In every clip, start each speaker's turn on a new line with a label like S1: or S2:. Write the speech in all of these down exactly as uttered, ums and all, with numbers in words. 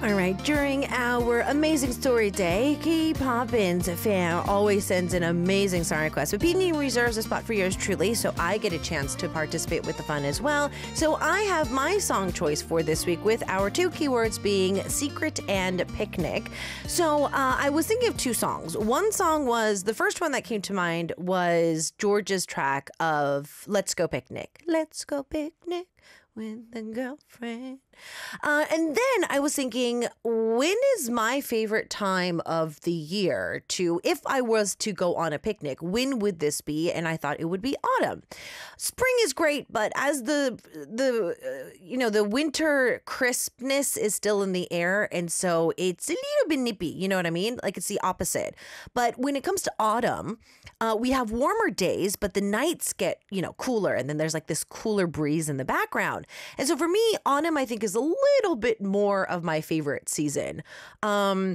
S1: All right, during our amazing story day, Key Poppins fan always sends an amazing song request. But P D reserves a spot for yours truly, so I get a chance to participate with the fun as well. So I have my song choice for this week with our two keywords being secret and picnic. So uh, I was thinking of two songs. One song was, the first one that came to mind was George's track of Let's Go Picnic. Let's go picnic with a girlfriend. Uh, and then I was thinking, when is my favorite time of the year to, if I was to go on a picnic, when would this be? And I thought it would be autumn. Spring is great, but as the, the uh, you know, the winter crispness is still in the air. And so it's a little bit nippy, you know what I mean? Like it's the opposite. But when it comes to autumn, uh, we have warmer days, but the nights get, you know, cooler. And then there's like this cooler breeze in the background. And so for me, autumn, I think, is a little bit more of my favorite season. Um,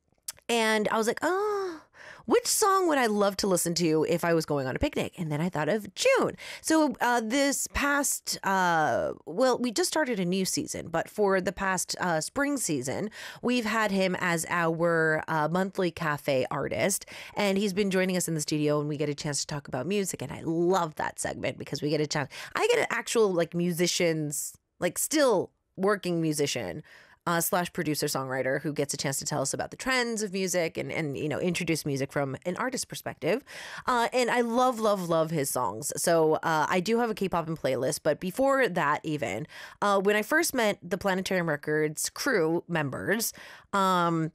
S1: and I was like, oh, which song would I love to listen to if I was going on a picnic? And then I thought of June. So uh, this past, uh, well, we just started a new season, but for the past uh, spring season, we've had him as our uh, monthly cafe artist. And he's been joining us in the studio and we get a chance to talk about music. And I love that segment because we get a chance. I get an actual like musicians, like still working musician uh, slash producer songwriter who gets a chance to tell us about the trends of music and, and you know, introduce music from an artist perspective. Uh, and I love, love, love his songs. So uh, I do have a K-Poppin' playlist. But before that even, uh, when I first met the Planetarium Records crew members, um,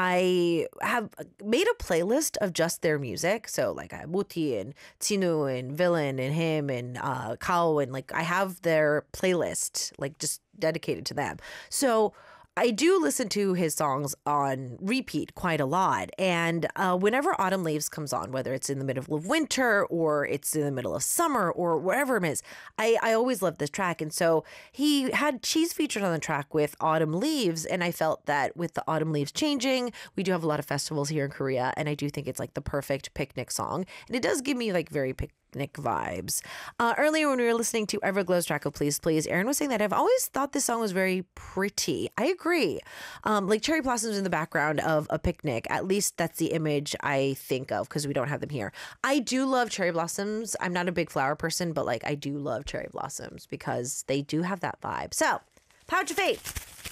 S1: I have made a playlist of just their music. So like I have Muti and Tinu and Villain and him and uh, Kao, and like I have their playlist like just dedicated to them. So I do listen to his songs on repeat quite a lot. And uh, whenever Autumn Leaves comes on, whether it's in the middle of winter or it's in the middle of summer or wherever it is, I, I always love this track. And so he had Cheese featured on the track with Autumn Leaves. And I felt that with the autumn leaves changing, we do have a lot of festivals here in Korea. And I do think it's like the perfect picnic song. And it does give me like very picnic vibes. Uh, earlier when we were listening to Everglow's track of Please Please, Aaron was saying that I've always thought this song was very pretty. I agree. Um, like cherry blossoms in the background of a picnic. At least that's the image I think of because we don't have them here. I do love cherry blossoms. I'm not a big flower person, but like I do love cherry blossoms because they do have that vibe. So, Pouch of Fate.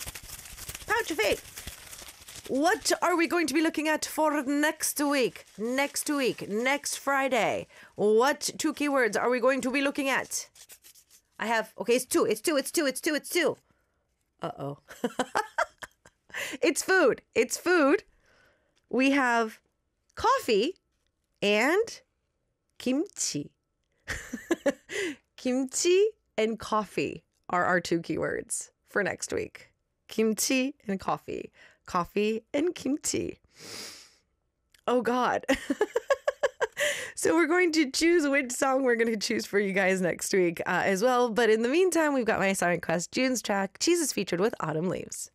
S1: Pouch of Fate. What are we going to be looking at for next week? Next week, next Friday. What two keywords are we going to be looking at? I have, okay, it's two, it's two, it's two, it's two, it's two. Uh-oh. It's food. It's food. We have coffee and kimchi. Kimchi and coffee are our two keywords for next week. Kimchi and coffee. Coffee and kimchi. Oh, God. So we're going to choose which song we're going to choose for you guys next week uh, as well. But in the meantime, we've got my song request, June's track, Cheese is featured with Autumn Leaves.